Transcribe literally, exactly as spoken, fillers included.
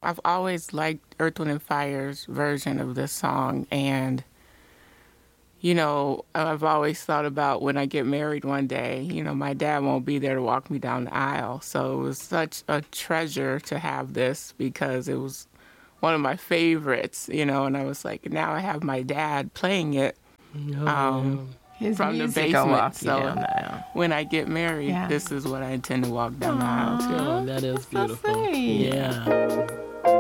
I've always liked Earth, Wind and Fire's version of this song, and you know, I've always thought about when I get married one day, you know, my dad won't be there to walk me down the aisle. So it was such a treasure to have this because it was one of my favorites, you know, and I was like, now I have my dad playing it um, His from the music will basement. walk you So down the aisle. when I get married, Yeah. this is what I intend to walk down the aisle to. Oh, that is That's so beautiful. sweet. Yeah.